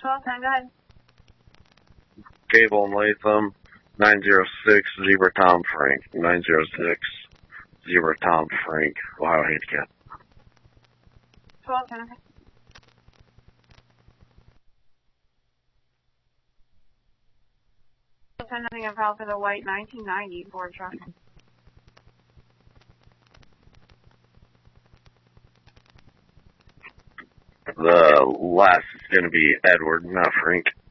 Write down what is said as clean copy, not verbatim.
1210, go ahead. Gable and Latham, 906 Zebra Tom Frank. 906 Zebra Tom Frank, Ohio Handicap. 1210, okay. Nothing of help for the white 1990 Ford truck. The last is going to be Edward, not Frank.